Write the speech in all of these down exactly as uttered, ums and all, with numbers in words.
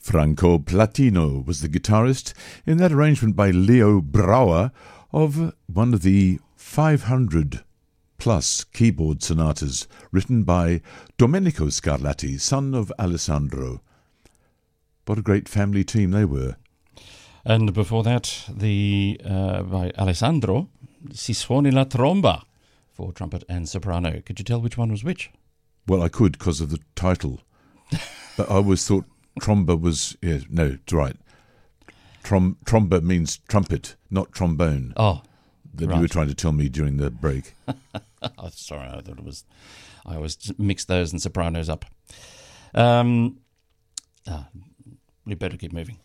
Franco Platino was the guitarist in that arrangement by Leo Brouwer of one of the five hundred plus keyboard sonatas written by Domenico Scarlatti, son of Alessandro. What a great family team they were. And before that, the uh, by Alessandro, Si suoni la tromba for trumpet and soprano. Could you tell which one was which? Well, I could because of the title. But I always thought tromba was... Yeah, no, it's right. Trom, tromba means trumpet, not trombone. Oh, That right. you were trying to tell me during the break. Oh, sorry, I thought it was... I always mix those and sopranos up. Um, ah, we better keep moving.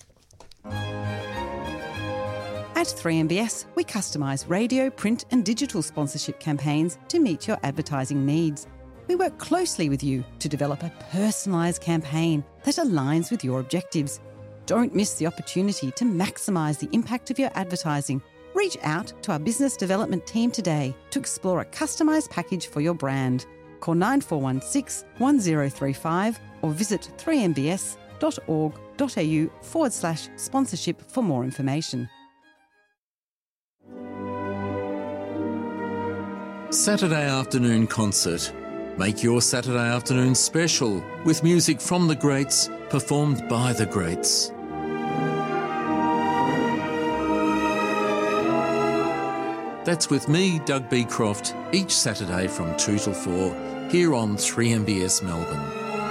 At three M B S, we customise radio, print and digital sponsorship campaigns to meet your advertising needs. We work closely with you to develop a personalised campaign that aligns with your objectives. Don't miss the opportunity to maximise the impact of your advertising. Reach out to our business development team today to explore a customised package for your brand. Call nine four one six, one zero three five or visit three m b s dot org dot a u forward slash sponsorship for more information. Saturday afternoon concert. Make your Saturday afternoon special with music from the greats, performed by the greats. That's with me, Doug Beecroft, each Saturday from two till four, here on three M B S Melbourne.